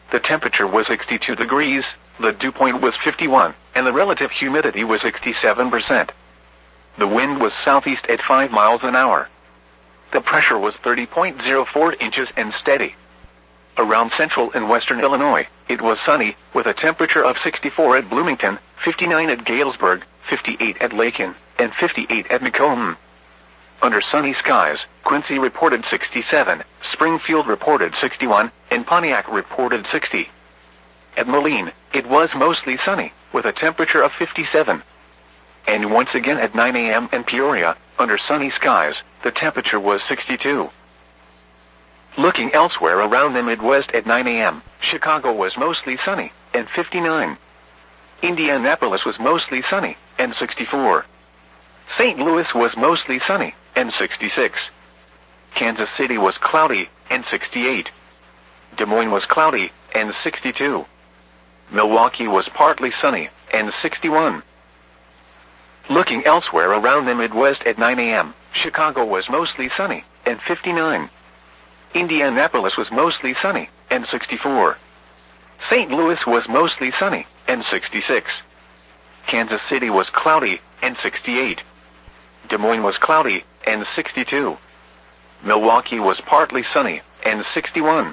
The temperature was 62 degrees, the dew point was 51, and the relative humidity was 67%. The wind was southeast at 5 miles an hour. The pressure was 30.04 inches and steady. Around central and western Illinois, it was sunny, with a temperature of 64 at Bloomington, 59 at Galesburg, 58 at Lakin, and 58 at Macomb. Under sunny skies, Quincy reported 67, Springfield reported 61, and Pontiac reported 60. At Moline, it was mostly sunny, with a temperature of 57. And once again at 9 a.m. in Peoria, under sunny skies, the temperature was 62. Looking elsewhere around the Midwest at 9 a.m., Chicago was mostly sunny, and 59. Indianapolis was mostly sunny, and 64. St. Louis was mostly sunny, and 66. Kansas City was cloudy, and 68. Des Moines was cloudy, and 62. Milwaukee was partly sunny, and 61. Looking elsewhere around the Midwest at 9 a.m., Chicago was mostly sunny, and 59. Indianapolis was mostly sunny, and 64. St. Louis was mostly sunny, and 66. Kansas City was cloudy, and 68. Des Moines was cloudy, and 62. Milwaukee was partly sunny, and 61.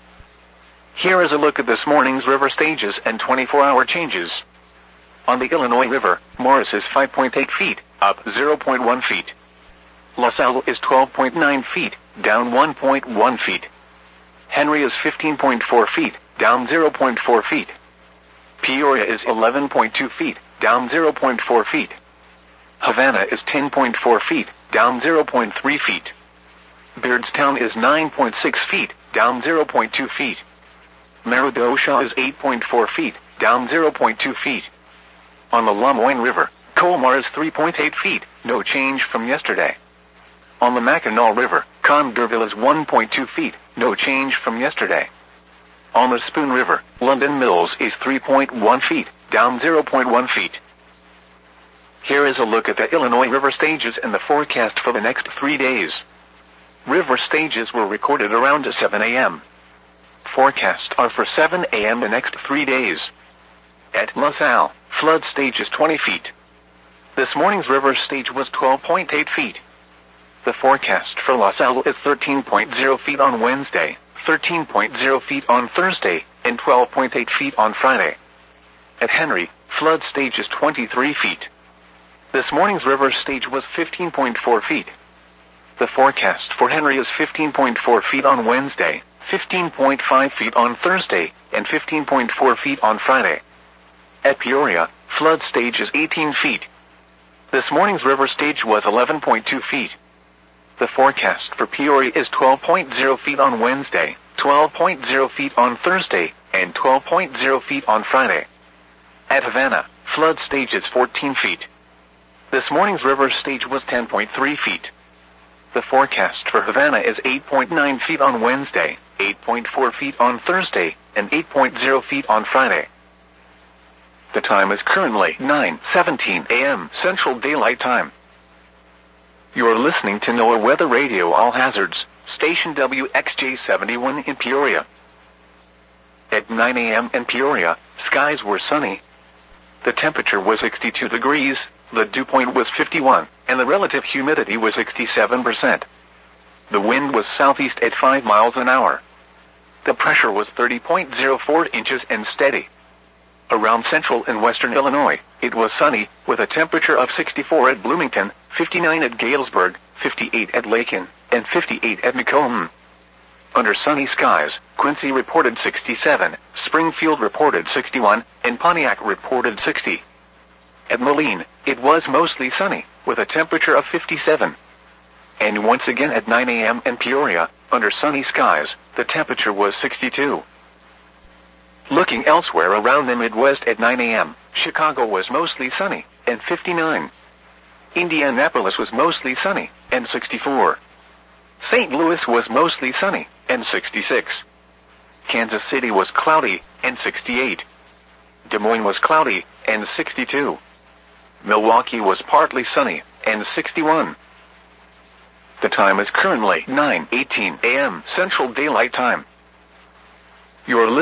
Here is a look at this morning's river stages and 24-hour changes. On the Illinois River, Morris is 5.8 feet, up 0.1 feet. LaSalle is 12.9 feet, down 1.1 feet. Henry is 15.4 feet, down 0.4 feet. Peoria is 11.2 feet, down 0.4 feet. Havana is 10.4 feet, down 0.3 feet. Beardstown is 9.6 feet, down 0.2 feet. Merodosha is 8.4 feet, down 0.2 feet. On the Lemoyne River, Colmar is 3.8 feet, no change from yesterday. On the Mackinac River, Condorville is 1.2 feet, no change from yesterday. On the Spoon River, London Mills is 3.1 feet, down 0.1 feet. Here is a look at the Illinois river stages and the forecast for the next 3 days. River stages were recorded around 7 a.m. Forecasts are for 7 a.m. the next 3 days. At LaSalle, flood stage is 20 feet. This morning's river stage was 12.8 feet. The forecast for LaSalle is 13.0 feet on Wednesday, 13.0 feet on Thursday, and 12.8 feet on Friday. At Henry, flood stage is 23 feet. This morning's river stage was 15.4 feet. The forecast for Henry is 15.4 feet on Wednesday, 15.5 feet on Thursday, and 15.4 feet on Friday. At Peoria, flood stage is 18 feet. This morning's river stage was 11.2 feet. The forecast for Peoria is 12.0 feet on Wednesday, 12.0 feet on Thursday, and 12.0 feet on Friday. At Havana, flood stage is 14 feet. This morning's river stage was 10.3 feet. The forecast for Havana is 8.9 feet on Wednesday, 8.4 feet on Thursday, and 8.0 feet on Friday. The time is currently 9:17 a.m. Central Daylight Time. You are listening to NOAA Weather Radio All Hazards, station WXJ71 in Peoria. At 9 a.m. in Peoria, skies were sunny. The temperature was 62 degrees, the dew point was 51, and the relative humidity was 67%. The wind was southeast at 5 miles an hour. The pressure was 30.04 inches and steady. Around central and western Illinois, it was sunny, with a temperature of 64 at Bloomington, 59 at Galesburg, 58 at Lakin, and 58 at Macomb. Under sunny skies, Quincy reported 67, Springfield reported 61, and Pontiac reported 60. At Moline, it was mostly sunny, with a temperature of 57. And once again at 9 a.m. in Peoria, under sunny skies, the temperature was 62. Looking elsewhere around the Midwest at 9 a.m., Chicago was mostly sunny, and 59. Indianapolis was mostly sunny, and 64. St. Louis was mostly sunny, and 66. Kansas City was cloudy, and 68. Des Moines was cloudy, and 62. Milwaukee was partly sunny, and 61. The time is currently 9:18 a.m. Central Daylight Time. You are listening